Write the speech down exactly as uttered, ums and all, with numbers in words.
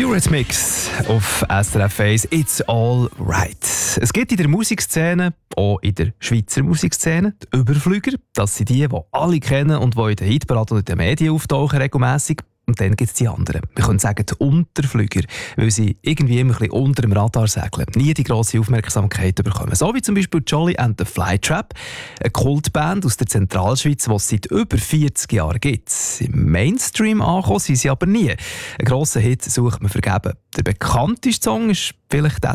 Eurythmics auf S R F eins, It's All Right. Es gibt in der Musikszene, auch in der Schweizer Musikszene, die Überflüger. Das sind die, die alle kennen und die in den Hitparaden und in den Medien auftauchen regelmässig. Und dann gibt es die anderen. Wir können sagen, die Unterflüger, weil sie irgendwie immer ein bisschen unter dem Radar segeln, nie die grosse Aufmerksamkeit bekommen. So wie zum Beispiel Jolly and the Flytrap, eine Kultband aus der Zentralschweiz, die es seit über vierzig Jahren gibt. Im Mainstream angekommen sind sie aber nie. Einen grossen Hit sucht man vergeben. Der bekannteste Song ist vielleicht der